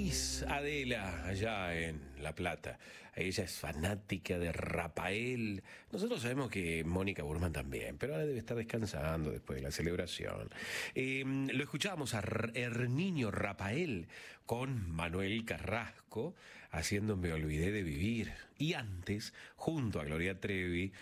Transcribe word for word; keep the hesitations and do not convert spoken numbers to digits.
feliz Adela allá en La Plata. Ella es fanática de Rafael. Nosotros sabemos que Mónica Burman también, pero ahora debe estar descansando después de la celebración. Eh, lo escuchábamos a Herminio Rafael con Manuel Carrasco haciendo Me olvidé de vivir. Y antes, junto a Gloria Trevi,